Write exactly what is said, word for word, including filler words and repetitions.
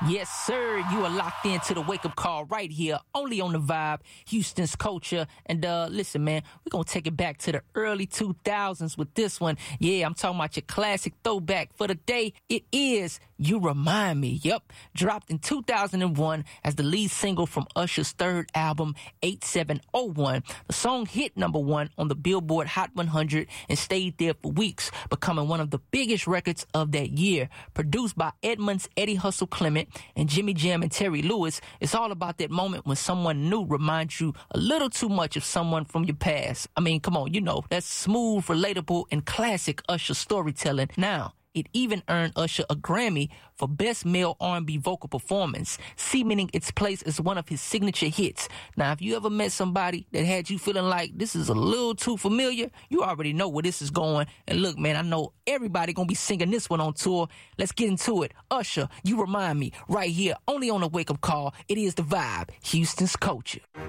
Yes, sir. You are locked into the wake-up call right here, only on The Vibe, Houston's culture. And uh, listen, man, we're going to take it back to the early two thousands with this one. Yeah, I'm talking about your classic throwback for the day. It is You Remind Me. Yep, dropped in two thousand one as the lead single from Usher's third album, eight seven oh one. The song hit number one on the Billboard Hot one hundred and stayed there for weeks, becoming one of the biggest records of that year. Produced by Edmonds Eddie Hustle Clement and Jimmy Jam and Terry Lewis, it's all about that moment when someone new reminds you a little too much of someone from your past. I mean, come on, you know, that's smooth, relatable, and classic Usher storytelling. Now, it even earned Usher a Grammy for Best Male R and B Vocal Performance, cementing its place as one of his signature hits. Now, if you ever met somebody that had you feeling like this is a little too familiar, you already know where this is going. And look, man, I know everybody gonna be singing this one on tour. Let's get into it. Usher, You Remind Me, right here, only on a wake-up call. It is The Vibe, Houston's culture.